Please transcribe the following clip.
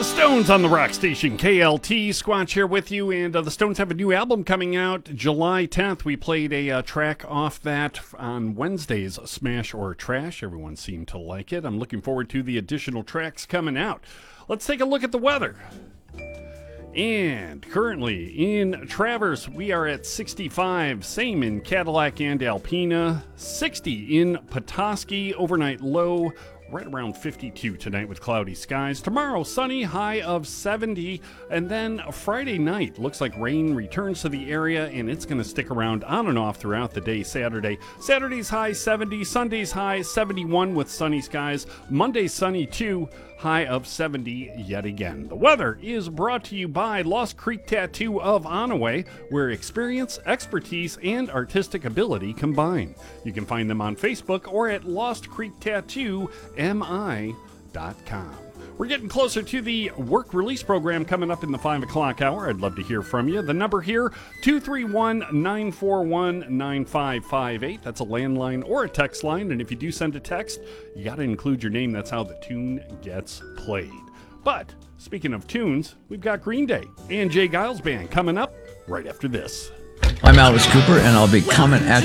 The Stones on the rock station KLT. Squatch here with you, and the Stones have a new album coming out July 10th. We played a track off that on Wednesday's Smash or Trash. Everyone seemed to like it. I'm looking forward to the additional tracks coming out. Let's take a look at the weather. And currently in Traverse, we are at 65. Same in Cadillac and Alpena. 60 in Petoskey. Overnight low right around 52 tonight with cloudy skies. Tomorrow, sunny, high of 70. And then Friday night, looks like rain returns to the area, and it's going to stick around on and off throughout the day Saturday. Saturday's high 70, Sunday's high 71 with sunny skies. Monday's sunny too, high of 70 yet again. The weather is brought to you by Lost Creek Tattoo of Onaway, where experience, expertise, and artistic ability combine. You can find them on Facebook or at lostcreektattoomI.com. We're getting closer to the work release program coming up in the 5 o'clock hour. I'd love to hear from you. The number here, 231-941-9558. That's a landline or a text line. And if you do send a text, you got to include your name. That's how the tune gets played. But speaking of tunes, we've got Green Day and Jay Giles Band coming up right after this. I'm Alice Cooper, and I'll be coming at